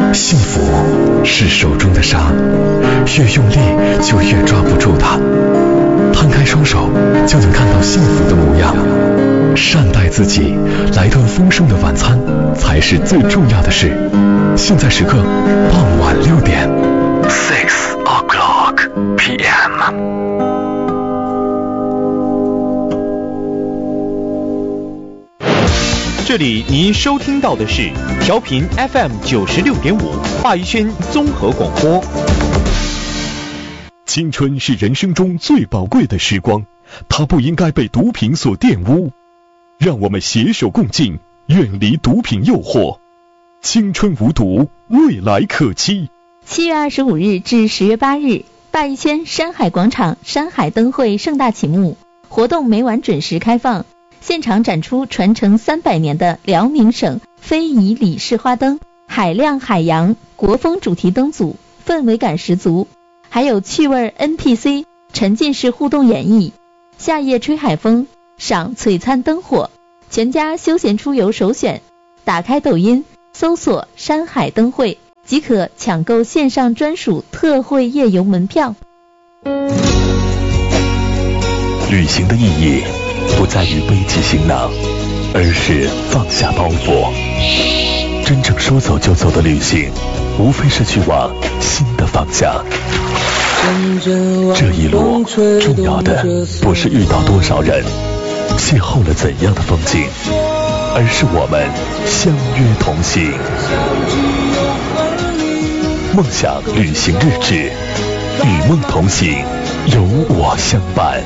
幸福是手中的沙，越用力就越抓不住它。摊开双手，就能看到幸福的模样。善待自己，来顿丰盛的晚餐才是最重要的事。现在时刻，傍晚6点，6 o'clock p.m. 这里您收听到的是调频 FM 96.5华宜轩综合广播。 青春是人生中最宝贵的时光，它不应该被毒品所玷污。让我们携手共进，远离毒品诱惑。青春无毒，未来可期。 7月25日至10月8日，华宜轩山海广场山海灯会盛大启幕，活动每晚准时开放。现场展出传承300年的辽宁省非遗李氏花灯，海量海洋国风主题灯组，氛围感十足，还有趣味 NPC 沉浸式互动演绎，夏夜吹海风，赏璀璨灯火，全家休闲出游首选。打开抖音搜索山海灯会即可抢购线上专属特惠夜游门票。 旅行的意义不在于背起行囊，而是放下包袱。真正说走就走的旅行，无非是去往新的方向。这一路重要的不是遇到多少人，邂逅了怎样的风景，而是我们相约同行。梦想旅行日志，与梦同行，有我相伴。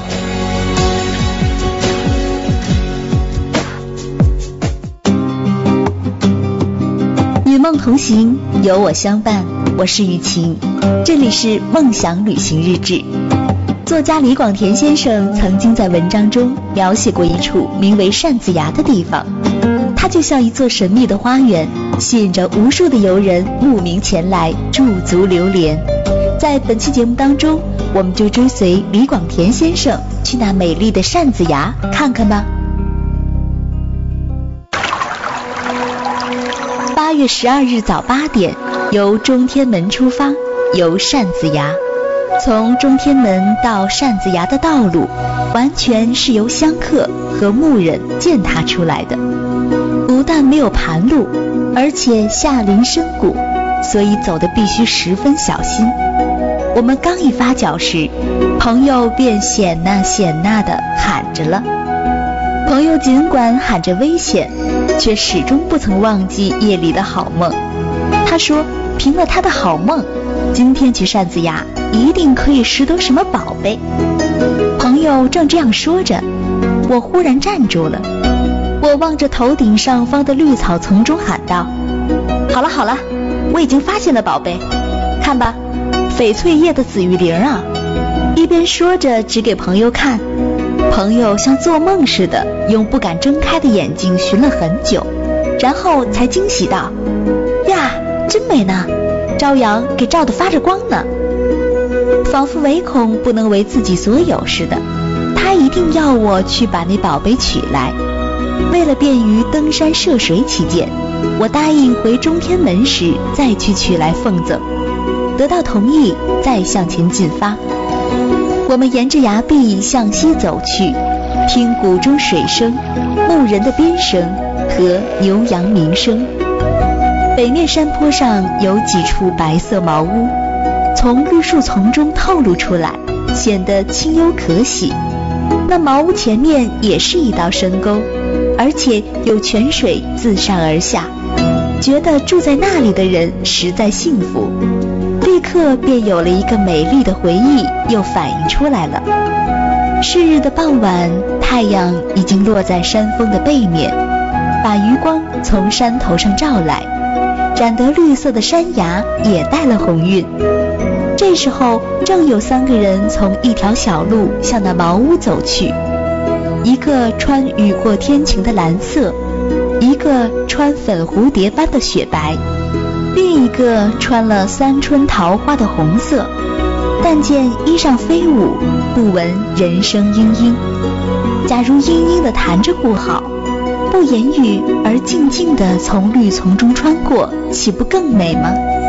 与梦同行，有我相伴，我是雨晴，这里是梦想旅行日志。作家李广田先生曾经在文章中描写过一处名为扇子崖的地方，它就像一座神秘的花园，吸引着无数的游人慕名前来驻足流连。在本期节目当中，我们就追随李广田先生去那美丽的扇子崖看看吧。8月12日早8点，由中天门出发，游扇子崖。从中天门到扇子崖的道路，完全是由香客和牧人践踏出来的。不但没有盘路，而且下临深谷，所以走得必须十分小心。我们刚一发脚时，朋友便险呐险呐地喊着了。朋友尽管喊着危险，却始终不曾忘记夜里的好梦。他说凭了他的好梦，今天去扇子崖一定可以拾得什么宝贝。朋友正这样说着，我忽然站住了。我望着头顶上方的绿草丛中喊道，好了好了，我已经发现了宝贝，看吧，翡翠叶的紫玉铃啊。一边说着指给朋友看，朋友像做梦似的用不敢睁开的眼睛寻了很久，然后才惊喜道，呀，真美呢，朝阳给照得发着光呢。仿佛唯恐不能为自己所有似的，他一定要我去把那宝贝取来。为了便于登山涉水起见，我答应回中天门时再去取来奉赠。得到同意，再向前进发。我们沿着崖壁向西走去，听谷中水声、牧人的鞭声和牛羊鸣声。北面山坡上有几处白色茅屋，从绿树丛中透露出来，显得清幽可喜。那茅屋前面也是一道深沟，而且有泉水自上而下，觉得住在那里的人实在幸福，立刻便有了一个美丽的回忆又反映出来了。是日的傍晚，太阳已经落在山峰的背面，把余光从山头上照来，染得绿色的山崖也带了红晕。这时候正有3个人从一条小路向那茅屋走去，一个穿雨过天晴的蓝色，一个穿粉蝴蝶般的雪白，另一个穿了三春桃花的红色。但见衣上飞舞，不闻人声嘤嘤。假如嘤嘤地弹着故好，不言语而静静地从绿丛中穿过，岂不更美吗？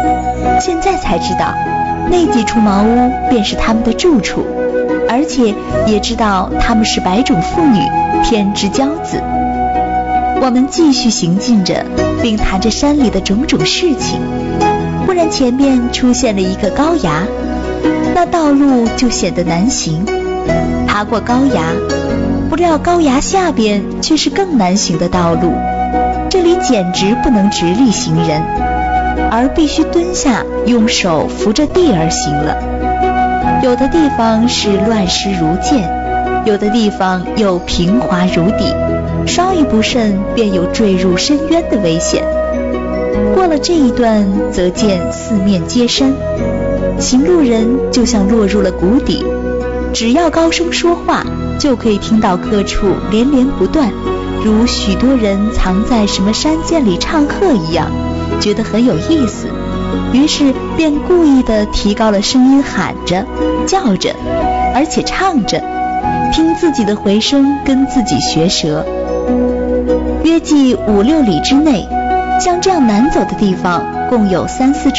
现在才知道，那几处茅屋便是他们的住处，而且也知道他们是白种妇女，天之骄子。我们继续行进着，并谈着山里的种种事情。忽然前面出现了一个高崖，那道路就显得难行。爬过高崖，不料高崖下边却是更难行的道路，这里简直不能直立行人，而必须蹲下用手扶着地而行了。有的地方是乱石如涧，有的地方又平滑如砥，稍一不慎便有坠入深渊的危险。过了这一段，则见四面皆山，行路人就像落入了谷底，只要高声说话，就可以听到各处连连不断，如许多人藏在什么山涧里唱和一样，觉得很有意思，于是便故意地提高了声音，喊着叫着，而且唱着，听自己的回声，跟自己学舌。约计5-6里之内，像这样难走的地方共有3-4